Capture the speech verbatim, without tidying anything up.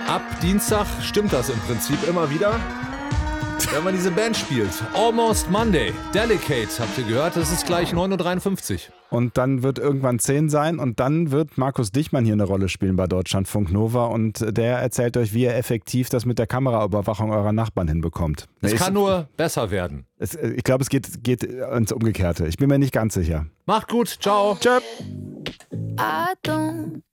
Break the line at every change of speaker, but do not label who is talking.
Ab Dienstag stimmt das im Prinzip immer wieder, wenn man diese Band spielt. Almost Monday, Delicate, habt ihr gehört? Das ist gleich neun Uhr dreiundfünfzig.
Und dann wird irgendwann zehn sein und dann wird Markus Dichmann hier eine Rolle spielen bei Deutschlandfunk Nova und der erzählt euch, wie ihr effektiv das mit der Kameraüberwachung eurer Nachbarn hinbekommt.
Es kann nur besser werden.
Es, ich glaube, es geht, geht ins Umgekehrte. Ich bin mir nicht ganz sicher.
Macht gut, ciao.
Tschö.
I don't